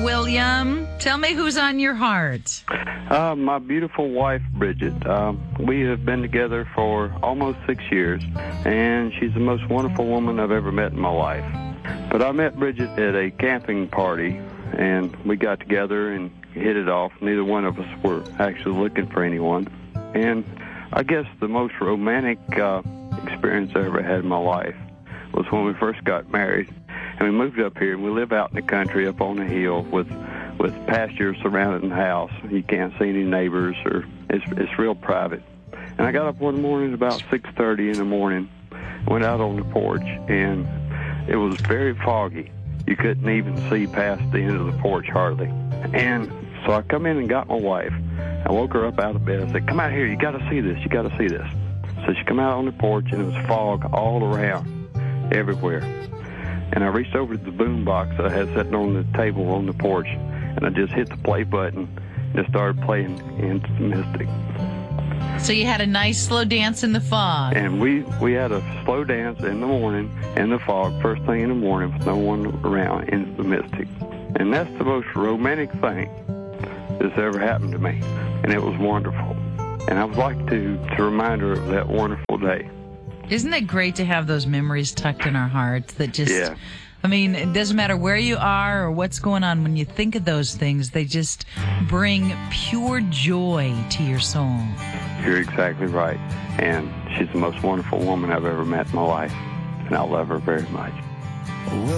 William. Tell me who's on your heart. My beautiful wife, Bridget. We have been together for almost 6 years, and she's the most wonderful woman I've ever met in my life. But I met Bridget at a camping party, and we got together and hit it off. Neither one of us were actually looking for anyone. And I guess the most romantic experience I ever had in my life was when we first got married. And we moved up here, and we live out in the country up on a hill with pastures surrounding the house. You can't see any neighbors, or it's real private. And I got up one morning about 6:30 in the morning, went out on the porch, and it was very foggy. You couldn't even see past the end of the porch hardly. And so I come in and got my wife. I woke her up out of bed. I said, "Come out here. You got to see this. You got to see this." So she come out on the porch, and it was fog all around, everywhere. And I reached over to the boom box that I had sitting on the table on the porch, and I just hit the play button and just started playing Into the Mystic. So you had a nice slow dance in the fog. And we had a slow dance in the morning in the fog, first thing in the morning with no one around, Into the Mystic. And that's the most romantic thing that's ever happened to me. And it was wonderful. And I would like to remind her of that wonderful day. Isn't it great to have those memories tucked in our hearts that just, Yeah. I mean, it doesn't matter where you are or what's going on. When you think of those things, they just bring pure joy to your soul. You're exactly right. And she's the most wonderful woman I've ever met in my life. And I love her very much.